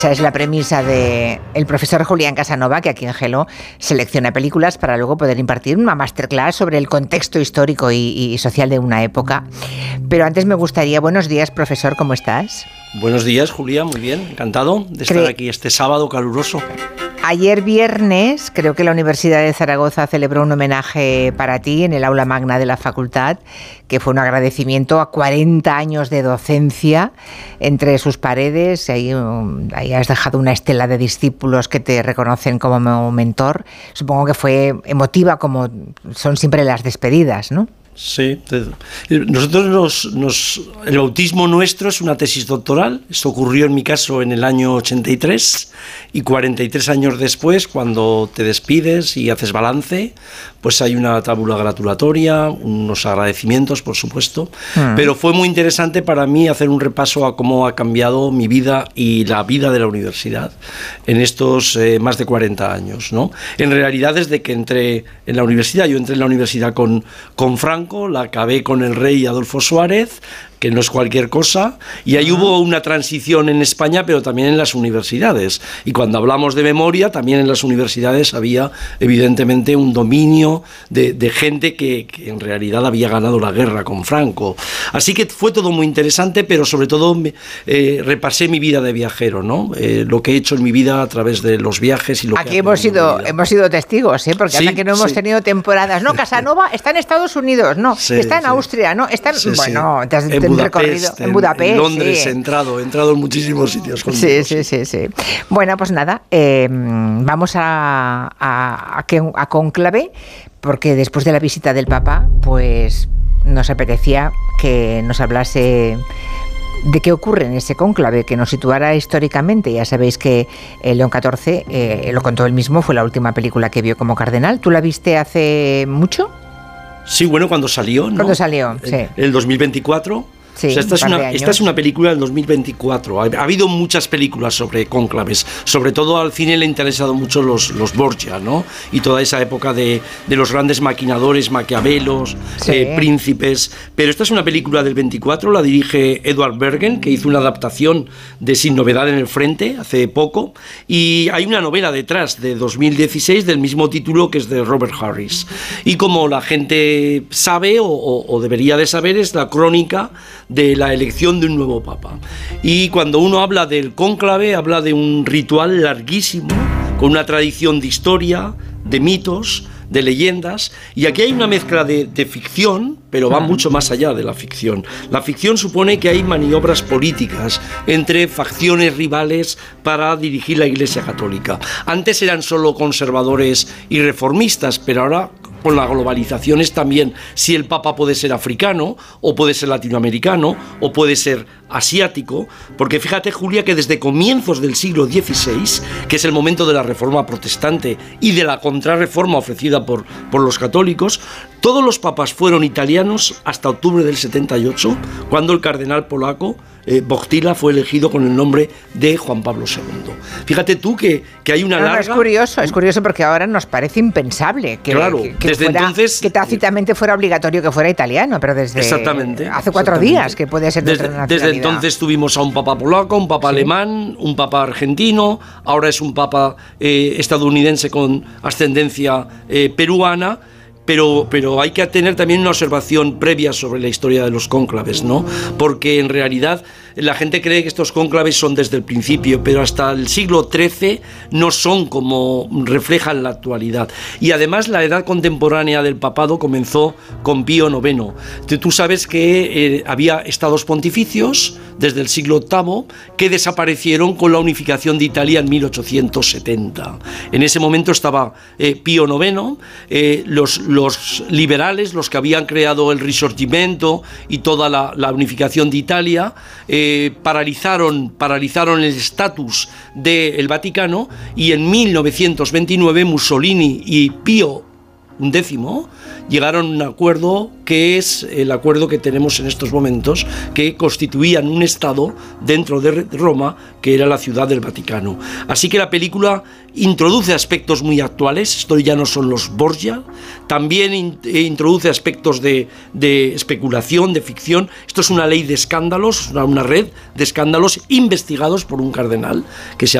Esa es la premisa de el profesor Julián Casanova, que aquí en Gelo selecciona películas para luego poder impartir una masterclass sobre el contexto histórico y social de una época. Pero antes me gustaría, buenos días, profesor, ¿cómo estás? Buenos días, Julia, muy bien, encantado de estar aquí este sábado caluroso. Ayer viernes, creo que la Universidad de Zaragoza celebró un homenaje para ti en el aula magna de la facultad, que fue un agradecimiento a 40 años de docencia entre sus paredes. Ahí has dejado una estela de discípulos que te reconocen como mentor. Supongo que fue emotiva, como son siempre las despedidas, ¿no? Sí, nosotros el bautismo nuestro es una tesis doctoral. Esto ocurrió en mi caso en el año 83 y 43 años después, cuando te despides y haces balance, pues hay una tabula gratulatoria, unos agradecimientos, por supuesto, pero fue muy interesante para mí hacer un repaso a cómo ha cambiado mi vida y la vida de la universidad en estos más de 40 años, ¿no? En realidad, desde que entré en la universidad, yo entré en la universidad con Franco, la acabé con el rey Adolfo Suárez, que no es cualquier cosa, y ahí hubo una transición en España, pero también en las universidades. Y cuando hablamos de memoria, también en las universidades había, evidentemente, un dominio de gente que en realidad había ganado la guerra con Franco. Así que fue todo muy interesante, pero sobre todo repasé mi vida de viajero, ¿no? Lo que he hecho en mi vida a través de los viajes y lo aquí hemos sido testigos, ¿eh? Porque hasta que no hemos tenido temporadas. No, Casanova está en Estados Unidos, no, está en Austria, no, está en... bueno, te has Budapest, en Budapest, en Londres, sí. he entrado en muchísimos sitios. Sí. Bueno, pues nada, vamos a Cónclave, porque después de la visita del Papa, pues nos apetecía que nos hablase de qué ocurre en ese cónclave, que nos situara históricamente. Ya sabéis que León XIV, lo contó él mismo, fue la última película que vio como cardenal. ¿Tú la viste hace mucho? Sí, bueno, cuando salió, ¿no? Cuando salió, sí. El 2024. Sí, o sea, esta es una película del 2024. Ha habido muchas películas sobre cónclaves. Sobre todo al cine le han interesado mucho los Borgia, ¿no? Y toda esa época de los grandes maquinadores, maquiavelos, príncipes. Pero esta es una película del 24, la dirige Edward Bergen, que hizo una adaptación de Sin novedad en el frente hace poco. Y hay una novela detrás de 2016 del mismo título, que es de Robert Harris. Y como la gente sabe o debería de saber, es la crónica de la elección de un nuevo papa. Y cuando uno habla del cónclave, habla de un ritual larguísimo, con una tradición de historia, de mitos, de leyendas, y aquí hay una mezcla de ficción, pero va mucho más allá de la ficción. La ficción supone que hay maniobras políticas entre facciones rivales para dirigir la Iglesia Católica. Antes eran solo conservadores y reformistas, pero ahora, con la globalización, es también si el Papa puede ser africano, o puede ser latinoamericano, o puede ser asiático, porque fíjate, Julia, que desde comienzos del siglo XVI, que es el momento de la Reforma Protestante y de la Contrarreforma ofrecida por los católicos, todos los papas fueron italianos hasta octubre del 78, cuando el cardenal polaco Wojtyła fue elegido con el nombre de Juan Pablo II. Fíjate tú que hay una larga... Es curioso porque ahora nos parece impensable que, claro, desde entonces, que tácitamente fuera obligatorio que fuera italiano, pero desde hace 4 días que puede ser de otra nacionalidad. Desde entonces tuvimos a un papa polaco, un papa alemán, un papa argentino, ahora es un papa estadounidense con ascendencia peruana. Pero hay que tener también una observación previa sobre la historia de los cónclaves, ¿no? Porque en realidad la gente cree que estos cónclaves son desde el principio, pero hasta el siglo XIII no son como reflejan la actualidad. Y además la edad contemporánea del papado comenzó con Pío IX. Tú sabes que había estados pontificios desde el siglo VIII que desaparecieron con la unificación de Italia en 1870. En ese momento estaba Pío IX, los liberales, los que habían creado el Risorgimento y toda la unificación de Italia, paralizaron el estatus del Vaticano, y en 1929 Mussolini y Pío XI, llegaron a un acuerdo que es el acuerdo que tenemos en estos momentos, que constituían un Estado dentro de Roma, que era la Ciudad del Vaticano. Así que la película introduce aspectos muy actuales, esto ya no son los Borgia, también introduce aspectos de especulación, de ficción. Esto es una ley de escándalos, una red de escándalos investigados por un cardenal que se